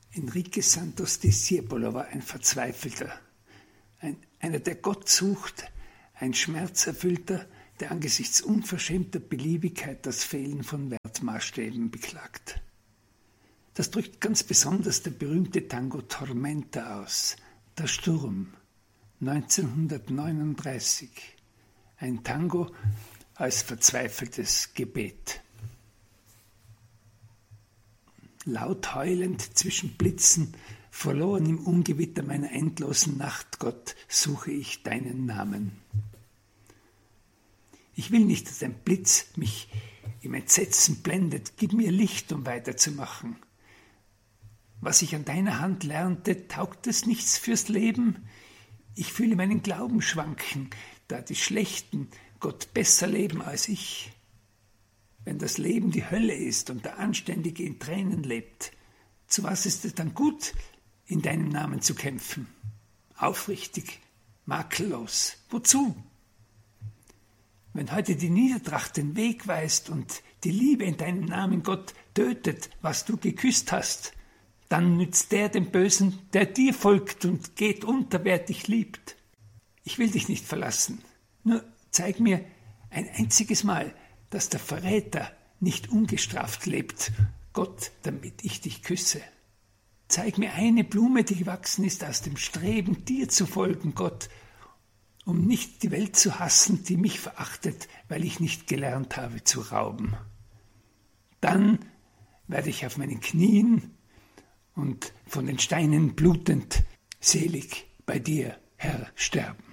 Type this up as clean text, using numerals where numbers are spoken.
Enrique Santos Discépolo war ein Verzweifelter, einer, der Gott sucht, ein Schmerzerfüllter, der angesichts unverschämter Beliebigkeit das Fehlen von Wertmaßstäben beklagt. Das drückt ganz besonders der berühmte Tango Tormenta aus, der Sturm, 1939, ein Tango als verzweifeltes Gebet. Laut heulend zwischen Blitzen, verloren im Ungewitter meiner endlosen Nacht, Gott, suche ich deinen Namen. Ich will nicht, dass ein Blitz mich im Entsetzen blendet. Gib mir Licht, um weiterzumachen. Was ich an deiner Hand lernte, taugt es nichts fürs Leben? Ich fühle meinen Glauben schwanken, da die Schlechten Gott besser leben als ich. Wenn das Leben die Hölle ist und der Anständige in Tränen lebt, zu was ist es dann gut, in deinem Namen zu kämpfen? Aufrichtig, makellos. Wozu? Wenn heute die Niedertracht den Weg weist und die Liebe in deinem Namen, Gott, tötet, was du geküsst hast, dann nützt der dem Bösen, der dir folgt und geht unter, wer dich liebt. Ich will dich nicht verlassen, nur zeig mir ein einziges Mal, dass der Verräter nicht ungestraft lebt, Gott, damit ich dich küsse. Zeig mir eine Blume, die gewachsen ist aus dem Streben, dir zu folgen, Gott, um nicht die Welt zu hassen, die mich verachtet, weil ich nicht gelernt habe zu rauben. Dann werde ich auf meinen Knien und von den Steinen blutend selig bei dir, Herr, sterben.